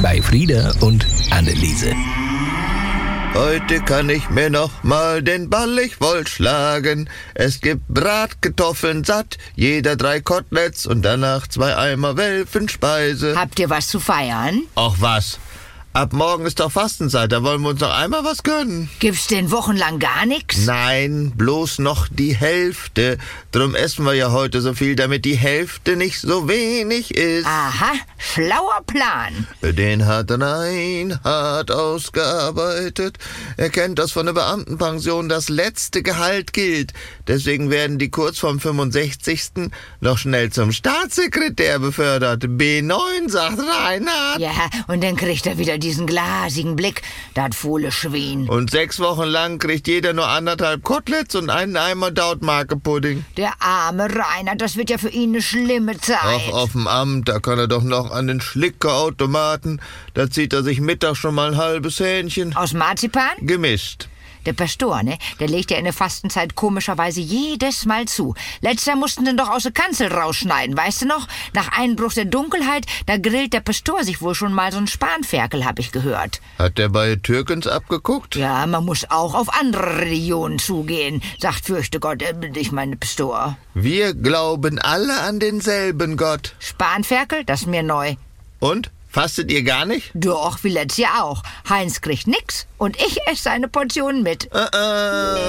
bei Frieda und Anneliese. Heute kann ich mir noch mal den Ball, ich wollt schlagen. Es gibt Bratkartoffeln satt, jeder 3 Koteletts und danach 2 Eimer Welfenspeise. Habt ihr was zu feiern? Ach was, ab morgen ist doch Fastenzeit, da wollen wir uns noch einmal was gönnen. Gibt's denn wochenlang gar nichts? Nein, bloß noch die Hälfte. Drum essen wir ja heute so viel, damit die Hälfte nicht so wenig ist. Aha, schlauer Plan. Den hat Reinhard ausgearbeitet. Er kennt das von der Beamtenpension, das letzte Gehalt gilt. Deswegen werden die kurz vorm 65. noch schnell zum Staatssekretär befördert. B9, sagt Reinhard. Ja, und dann kriegt er wieder diesen glasigen Blick, das fohle Schwein. Und 6 Wochen lang kriegt jeder nur 1,5 Koteletts und einen Eimer Dautmarke-Pudding. Der arme Reinhard, das wird ja für ihn eine schlimme Zeit. Ach, auf dem Amt, da kann er doch noch an den Schlickerautomaten. Da zieht er sich mittags schon mal ein halbes Hähnchen. Aus Marzipan? Gemischt. Der Pastor, ne? Der legt ja in der Fastenzeit komischerweise jedes Mal zu. Letzter mussten den doch aus der Kanzel rausschneiden, weißt du noch? Nach Einbruch der Dunkelheit, da grillt der Pastor sich wohl schon mal so ein Spanferkel, hab ich gehört. Hat der bei Türkens abgeguckt? Ja, man muss auch auf andere Religionen zugehen, sagt fürchte Gott, ich meine Pastor. Wir glauben alle an denselben Gott. Spanferkel, das ist mir neu. Und? Fastet ihr gar nicht? Doch, wie letztes Jahr auch. Heinz kriegt nix und ich esse seine Portion mit.